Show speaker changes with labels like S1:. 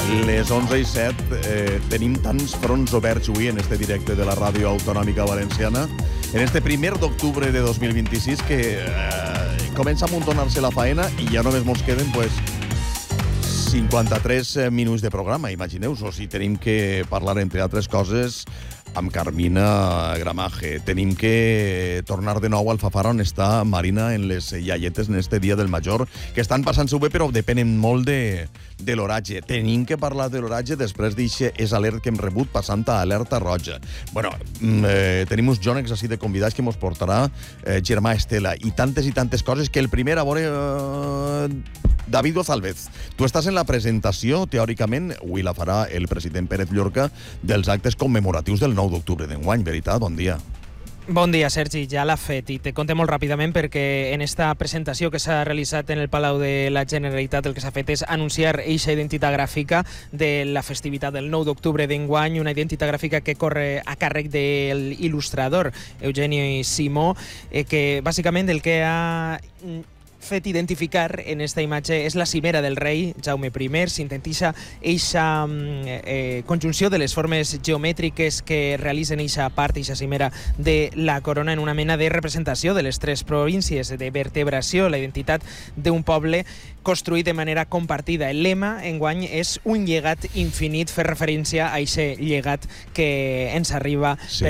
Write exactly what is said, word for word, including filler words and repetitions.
S1: Les onze i set, eh, tenim tants fronts oberts avui en este directe de la Ràdio Autonòmica Valenciana, en este primer d'octubre de dos mil vint-i-sis, que eh, comença a amuntonar-se la faena i ja només mos queden, pues, cinquanta-tres minuts de programa, imagineu-vos, o si tenim que parlar, entre altres coses, amb Carmina Gramaje. Tenim que tornar de nou al Alfafara, on està Marina en les iaietes en este dia del Major, que estan passant-s'ho bé, però depenen molt de, de l'oratge. Tenim que parlar de l'oratge després d'eixe és alert que hem rebut passant a alerta roja. Bueno, eh, tenim uns jònecs així de convidats que mos portarà eh, Germà Estela i tantes i tantes coses que el primer a veure... Eh, David González, tu estàs en la presentació, teòricament, avui la farà el president Pérez Llorca, dels actes commemoratius del nou d'octubre d'enguany, veritat? Bon dia.
S2: Bon dia, Sergi. Ja l'ha fet i te conté molt ràpidament perquè en esta presentació que s'ha realitzat en el Palau de la Generalitat el que s'ha fet és anunciar eixa identitat gràfica de la festivitat del nou d'octubre d'enguany, una identitat gràfica que corre a càrrec de l'il·lustrador Eugeni Simó, eh, que bàsicament el que ha fet identificar en esta imatge és la cimera del rei Jaume primer. Sintetitza eixa eh, conjunció de les formes geomètriques que realitzen eixa part, eixa cimera de la corona en una mena de representació de les tres províncies, de vertebració, la identitat d'un poble construït de manera compartida. El lema enguany és un llegat infinit, fer referència a eixe llegat que ens arriba
S1: sí.